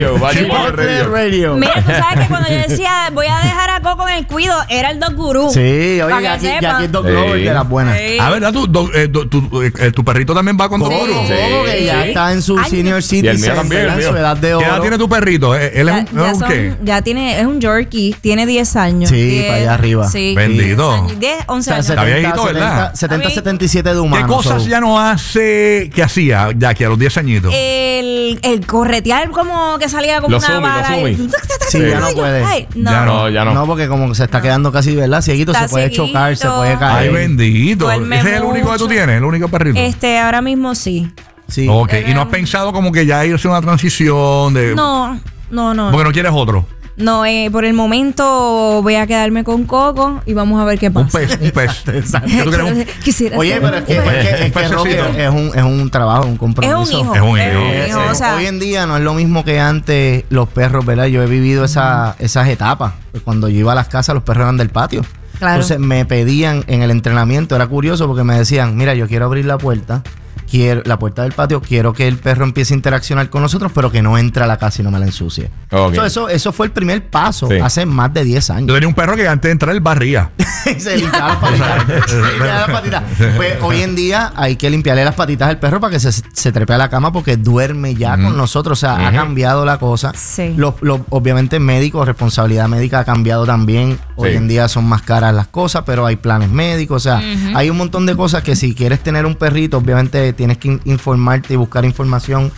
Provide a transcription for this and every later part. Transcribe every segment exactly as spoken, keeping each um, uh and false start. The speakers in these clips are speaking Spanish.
Chipotle Radio. Mira, tú sabes que cuando yo decía voy a dejar a Coco en el cuido, era el Dog Guru. Sí, oye, Pa' que aquí, sepa. aquí es Dog Lover Sí. de las buenas. Sí. Ah, ¿verdad? Tu, do- eh, do- tu, eh, tu perrito también va con Coco, Dog Guru. Coco, que Sí. ya está en su Ay, senior Y el citizen, mío también, ¿verdad? el En su mío. edad de ¿Qué edad oro. tiene tu perrito? Eh, ¿Él es Ya, un, ya es un son- qué? ya tiene, es un Yorkie, tiene diez años. Sí, diez, para allá arriba. Sí. Bendito. diez, O once sea, años. Está viejito, ¿verdad? setenta, Está setenta y siete de humano. ¿Qué cosas so. ya no hace que hacía ya que a los diez añitos? El, el corretear como que salía como Lo una sumi, lo bala. y- sumi. Sí, ya no puede. Ay, no. Ya No, ya no. No, porque como se está quedando casi, ¿verdad? Cieguito, Está se puede cieguito. chocar, se puede Ay, caer. bendito. Duerme ¿Ese es el único que tú mucho. tienes? ¿El único perrito? Este, ahora mismo sí. Sí. Ok, ¿y no has pensado como que ya irse a una transición de... No, no, no. Porque no quieres otro? No, eh, por el momento voy a quedarme con Coco y vamos a ver qué pasa. Un pez, un pez. Exacto. ¿Qué tú quieres? Un- Quisiera Oye, ser pero es que, un- es que, es que Un pececito. Rocky, es un, es un trabajo, un es compromiso. un hijo. Es un es hijo. un Eh, hijo, eh, o sea, hoy en día no es lo mismo que antes los perros, ¿verdad? Yo he vivido esa, esas etapas. Pues cuando yo iba a las casas, los perros eran del patio. Claro. Entonces me pedían en el entrenamiento, era curioso porque me decían, mira, yo quiero abrir la puerta, quiero la puerta del patio, quiero que el perro empiece a interaccionar con nosotros, pero que no entre a la casa y no me la ensucie. Ok. So, eso, eso fue el primer paso Sí. hace más de diez Yo años. tenía un perro que antes de entrar él barría. Se limpiaba las patitas. Se limpiaba las patitas. Pues hoy en día hay que limpiarle las patitas al perro para que se, se trepe a la cama porque duerme ya con nosotros. O sea, ha cambiado la cosa. Sí. Los, los- obviamente médicos, responsabilidad médica ha cambiado también. Hoy Sí. en día son más caras las cosas, pero hay planes médicos. O sea, hay un montón de cosas que si quieres tener un perrito, obviamente tienes que in- informarte y buscar información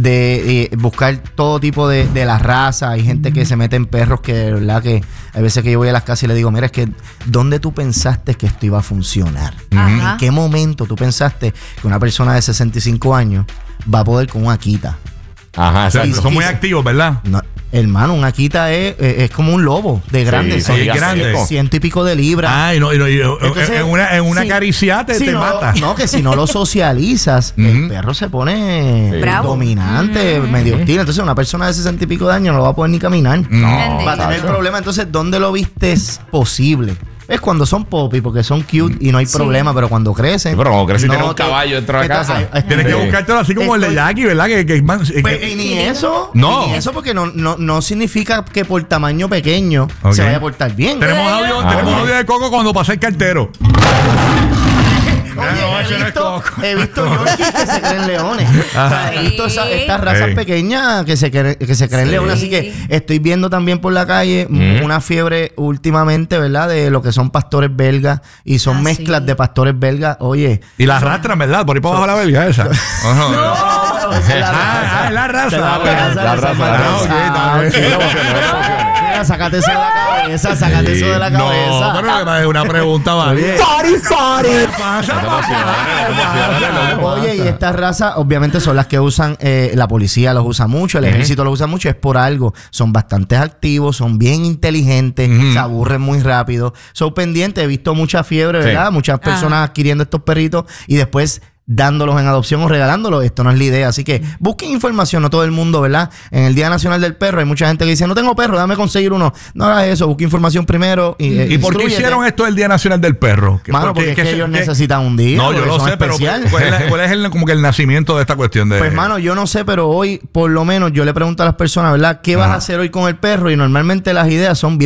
de eh, buscar todo tipo de, de la raza. Hay gente que se mete en perros que de verdad que hay veces que yo voy a las casas y le digo, mira, es que ¿dónde tú pensaste que esto iba a funcionar? Ajá. ¿En qué momento tú pensaste que una persona de sesenta y cinco años va a poder con un Akita? Ajá, O sea, exacto. son muy activos, ¿verdad? No, hermano, un Akita es, es, es como un lobo de grande. Sí, son sí, grande. Ciento y pico de libras. Ay, no, y no, y- Entonces, en una, en una sí, caricia te, si te no, mata. No, que si no lo socializas, el Ujú. perro se pone Sí. Bravo. dominante, medio hostil. Entonces, una persona de sesenta y pico de años no va a poder ni caminar. No. Va a tener problemas. Entonces, ¿dónde lo viste posible? Es cuando son popi, porque son cute y no hay Sí. problema, pero cuando crecen. Sí, pero cuando crece y no tiene un te- caballo dentro de la Esto- casa. ay, ay, Tienes que Sí. buscártelo así como el de Estoy- Jackie, ¿verdad? Que, que, man- que- Pues, y ni eso. No. Ni eso porque no, no, no significa que por tamaño pequeño Ok. se vaya a portar bien. tenemos audio, Ah, tenemos ok. audio de Coco cuando pasa el cartero. Oye, No, he, ese no es visto, Coco. he visto Yorkies que se creen leones. O sea, he visto esa- estas razas Ey. pequeñas que se, cre- que se creen Sí. leones. Así que estoy viendo también por la calle mm, una fiebre últimamente, ¿verdad? De lo que son pastores belgas y son Ah, mezclas sí. de pastores belgas. Oye. Y la arrastran, ¿verdad? Por ahí para abajo la belga esa. Ajá. No, esa es la Ah, raza. ah, es la raza. La Ah, raza, la esa raza, es la raza. raza. Ah, Ok, ok. está bien. Mira, sácate eso de la cabeza, sácate eso de la No, cabeza. pero es una pregunta más. Oye. ¿Qué pasa, papá? Oye, y esta raza obviamente son las que usan, eh, la policía los usa mucho, el ejército los usa mucho, es por algo. Son bastante activos, son bien inteligentes, Ujú. se aburren muy rápido. Son pendientes, he visto mucha fiebre, ¿verdad? Sí. Muchas personas adquiriendo estos perritos y después dándolos en adopción o regalándolos. Esto no es la idea. Así que busquen información, no todo el mundo, ¿verdad? En el Día Nacional del Perro hay mucha gente que dice, no tengo perro, dame conseguir uno. No hagas eso, busca información primero. Y, eh, ¿Y por qué instrúyete. hicieron esto el Día Nacional del Perro? ¿Qué- Mano, por qué- porque es qué que se- ellos qué- necesitan un día. No, yo porque lo son sé, pero especiales. ¿cuál es, la- cuál es el, como que el nacimiento de esta cuestión de...? Pues, hermano, yo no sé, pero hoy, por lo menos, yo le pregunto a las personas, ¿verdad? ¿Qué vas Ajá. a hacer hoy con el perro? Y normalmente las ideas son bien